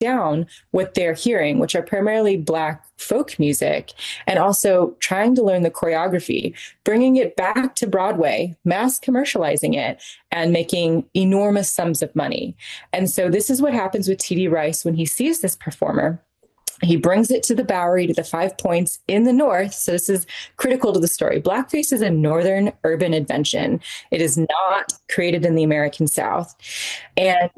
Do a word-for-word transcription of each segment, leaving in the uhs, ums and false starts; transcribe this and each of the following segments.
down what they're hearing, which are primarily Black folk music, and also trying to learn the choreography, bringing it back to Broadway, mass commercializing it, and making enormous sums of money. And so this is what happens with T D Rice when he sees this performer. He brings it to the Bowery, to the Five Points in the North. So this is critical to the story. Blackface is a Northern urban invention. It is not created in the American South. And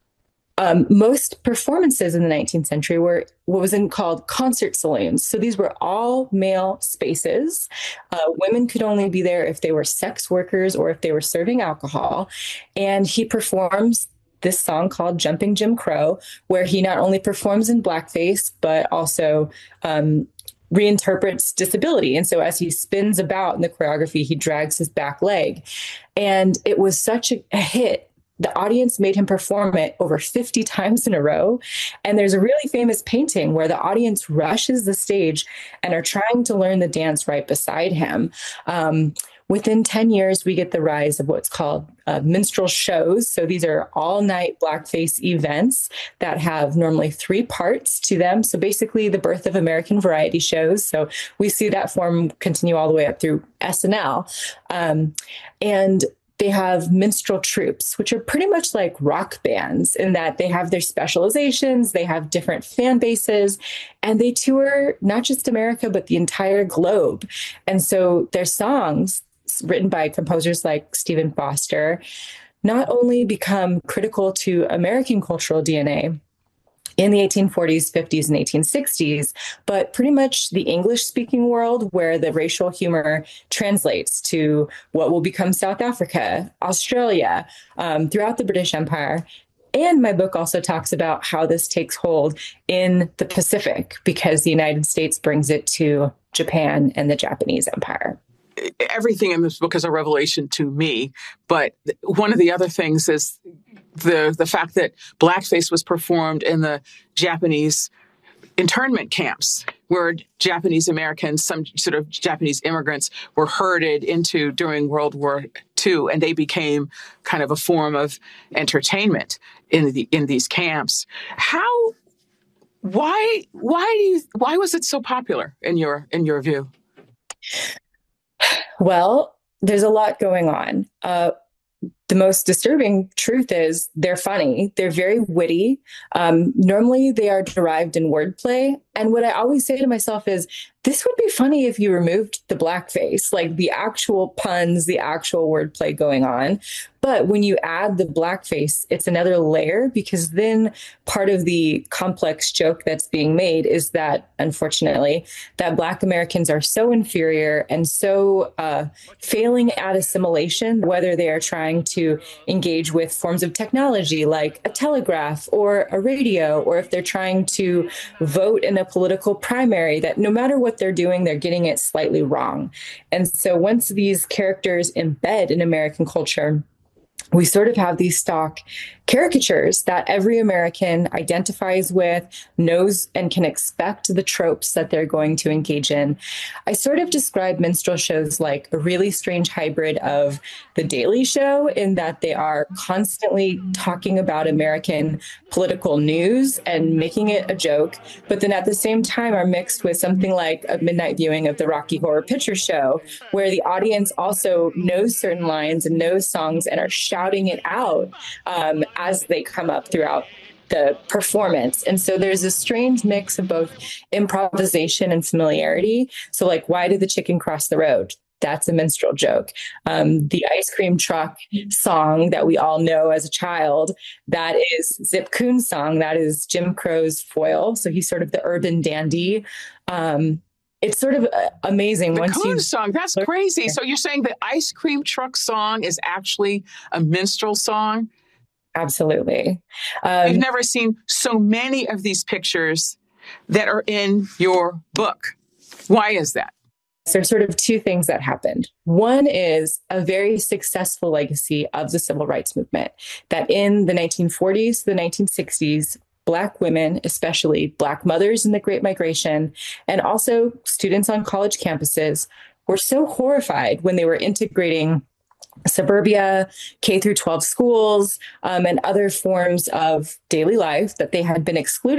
um, most performances in the nineteenth century were what was in, called concert saloons. So these were all male spaces. Uh, women could only be there if they were sex workers or if they were serving alcohol. And he performs this song called Jumping Jim Crow, where he not only performs in blackface, but also um, reinterprets disability. And so as he spins about in the choreography, he drags his back leg. And it was such a, a hit. The audience made him perform it over fifty times in a row. And there's a really famous painting where the audience rushes the stage and are trying to learn the dance right beside him. Um, Within ten years, we get the rise of what's called uh, minstrel shows. So these are all-night blackface events that have normally three parts to them. So basically the birth of American variety shows. So we see that form continue all the way up through S N L. Um, and they have minstrel troops, which are pretty much like rock bands in that they have their specializations, they have different fan bases, and they tour not just America, but the entire globe. And so their songs, written by composers like Stephen Foster, not only become critical to American cultural D N A in the eighteen forties, fifties, and eighteen sixties, but pretty much the English-speaking world where the racial humor translates to what will become South Africa, Australia, um, throughout the British Empire. And my book also talks about how this takes hold in the Pacific because the United States brings it to Japan and the Japanese Empire. Everything in this book is a revelation to me. But one of the other things is the the fact that blackface was performed in the Japanese internment camps where Japanese Americans, some sort of Japanese immigrants, were herded into during World War Two, and they became kind of a form of entertainment in the in these camps. How, why, why do you, why was it so popular in your in your view? Well, there's a lot going on. Uh, the most disturbing truth is they're funny. They're very witty. Um, normally, they are derived in wordplay. And what I always say to myself is, this would be funny if you removed the blackface, like the actual puns, the actual wordplay going on. But when you add the blackface, it's another layer because then part of the complex joke that's being made is that, unfortunately, that Black Americans are so inferior and so uh, failing at assimilation, whether they are trying to engage with forms of technology like a telegraph or a radio, or if they're trying to vote in a political primary, that no matter what they're doing, they're getting it slightly wrong. And so once these characters embed in American culture, we sort of have these stock caricatures that every American identifies with, knows, and can expect the tropes that they're going to engage in. I sort of describe minstrel shows like a really strange hybrid of The Daily Show in that they are constantly talking about American political news and making it a joke, but then at the same time are mixed with something like a midnight viewing of the Rocky Horror Picture Show, where the audience also knows certain lines and knows songs and are shouting it out um, as they come up throughout the performance. And so there's a strange mix of both improvisation and familiarity. So like, why did the chicken cross the road? That's a minstrel joke. Um, the ice cream truck song that we all know as a child, that is Zip Coon's song. That is Jim Crow's foil. So he's sort of the urban dandy. Um, It's sort of uh, amazing. The once Coon you song, that's crazy. So you're saying the ice cream truck song is actually a minstrel song? Absolutely. Um, I've never seen so many of these pictures that are in your book. Why is that? So there's sort of two things that happened. One is a very successful legacy of the civil rights movement, that in the nineteen forties, the nineteen sixties, Black women, especially Black mothers in the Great Migration, and also students on college campuses, were so horrified when they were integrating suburbia, K through twelve schools, um, and other forms of daily life that they had been excluded